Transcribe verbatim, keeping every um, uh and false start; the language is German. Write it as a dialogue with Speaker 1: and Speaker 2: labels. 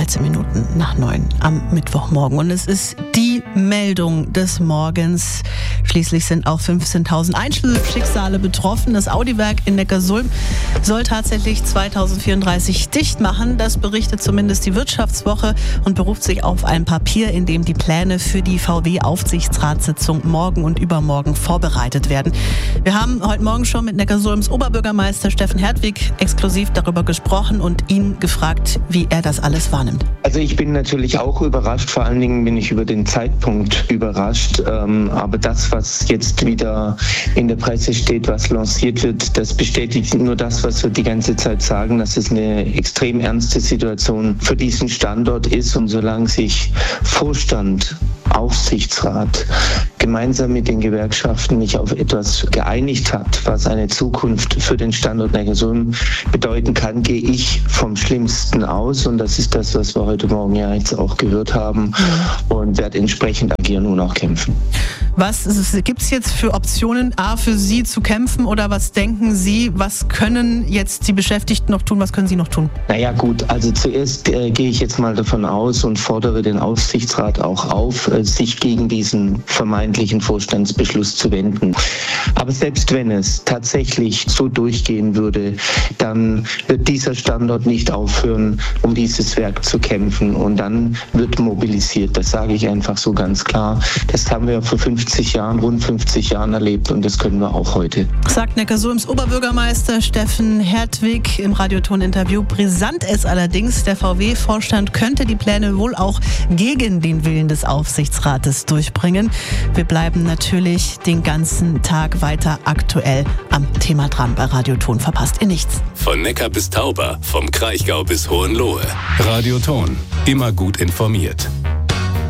Speaker 1: dreizehn Minuten nach neun am Mittwochmorgen. Und es ist die Meldung des Morgens. Schließlich sind auch fünfzehntausend Einzelschicksale betroffen. Das Audi-Werk in Neckarsulm soll tatsächlich zweitausendvierunddreißig dicht machen. Das berichtet zumindest die Wirtschaftswoche und beruft sich auf ein Papier, in dem die Pläne für die V W-Aufsichtsratssitzung morgen und übermorgen vorbereitet werden. Wir haben heute Morgen schon mit Neckarsulms Oberbürgermeister Steffen Hertwig exklusiv darüber gesprochen und ihn gefragt, wie er das alles wahrnimmt.
Speaker 2: Also ich bin natürlich auch überrascht, vor allen Dingen bin ich über den Zeitpunkt überrascht. Ähm, aber das, was jetzt wieder in der Presse steht, was lanciert wird, das bestätigt nur das, was wir die ganze Zeit sagen, dass es eine extrem ernste Situation für diesen Standort ist. Und solange sich Vorstand, Aufsichtsrat gemeinsam mit den Gewerkschaften nicht auf etwas geeinigt hat, was eine Zukunft für den Standort Neckarsulm bedeuten kann, gehe ich vom Schlimmsten aus. Und das ist das, was wir heute Morgen ja jetzt auch gehört haben, und werde entsprechend agieren und auch kämpfen.
Speaker 1: Was gibt es jetzt für Optionen, A, für Sie zu kämpfen, oder was denken Sie, was können jetzt die Beschäftigten noch tun, was können Sie noch tun?
Speaker 2: Naja gut, also zuerst äh, gehe ich jetzt mal davon aus und fordere den Aufsichtsrat auch auf, äh, sich gegen diesen vermeintlichen Vorstandsbeschluss zu wenden. Aber selbst wenn es tatsächlich so durchgehen würde, dann wird dieser Standort nicht aufhören, um dieses Werk zu kämpfen, und dann wird mobilisiert. Das sage ich einfach so ganz klar. Das haben wir vor fünfzig Jahren, rund fünfzig Jahren erlebt, und das können wir auch heute.
Speaker 1: Sagt Neckarsulms Oberbürgermeister Steffen Hertwig im Radioton-Interview. Brisant ist allerdings, der V W-Vorstand könnte die Pläne wohl auch gegen den Willen des Aufsichtsrates durchbringen. Wir bleiben natürlich den ganzen Tag weiter aktuell am Thema dran bei Radioton. Verpasst ihr nichts.
Speaker 3: Von Neckar bis Tauber, vom Kraichgau bis Hohenlohe. Radioton, immer gut informiert.